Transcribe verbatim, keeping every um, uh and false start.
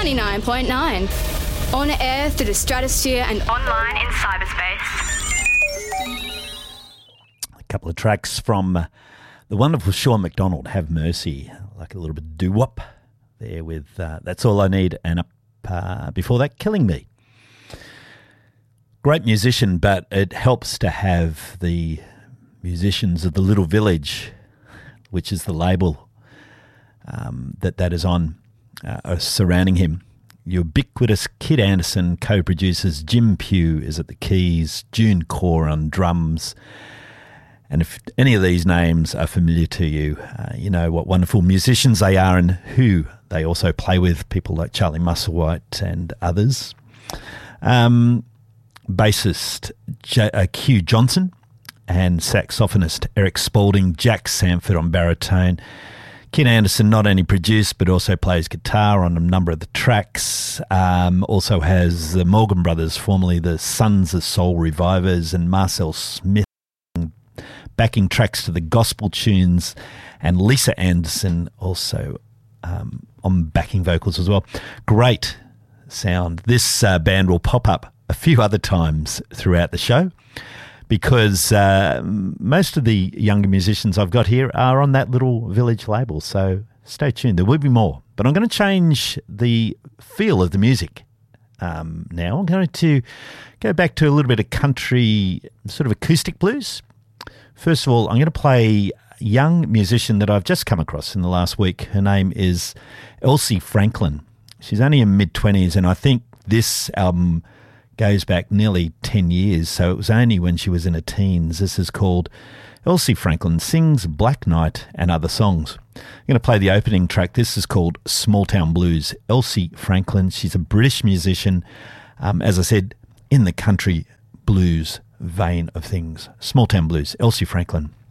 ninety-nine point nine. On air through the stratosphere and online in cyberspace. A couple of tracks from uh, the wonderful Sean McDonald, Have Mercy, like a little bit of doo-wop there with uh, That's All I Need, and up uh, before that, Killing Me. Great musician, but it helps to have the musicians of the Little Village, which is the label um, that that is on, uh, are surrounding him. Ubiquitous Kid Anderson co-producers, Jim Pugh is at the keys, June Core on drums. And if any of these names are familiar to you, uh, you know what wonderful musicians they are and who they also play with, people like Charlie Musselwhite and others. Um, bassist J- uh, Q Johnson and saxophonist Eric Spaulding, Jack Sanford on baritone. Kid Anderson not only produced but also plays guitar on a number of the tracks, um, also has the Morgan Brothers, formerly the Sons of Soul Revivers, and Marcel Smith backing tracks to the gospel tunes, and Lisa Anderson also um, on backing vocals as well. Great sound. This uh, band will pop up a few other times throughout the show, because uh, most of the younger musicians I've got here are on that Little Village label, so stay tuned. There will be more. But I'm going to change the feel of the music um, now. I'm going to go back to a little bit of country, sort of acoustic blues. First of all, I'm going to play a young musician that I've just come across in the last week. Her name is Elsie Franklin. She's only in mid-twenties, and I think this album goes back nearly ten years, so it was only when she was in her teens. This is called Elsie Franklin Sings Black Night and Other Songs. I'm going to play the opening track. This is called Small Town Blues. Elsie Franklin, she's a British musician, um, as I said, in the country blues vein of things. Small Town Blues, Elsie Franklin.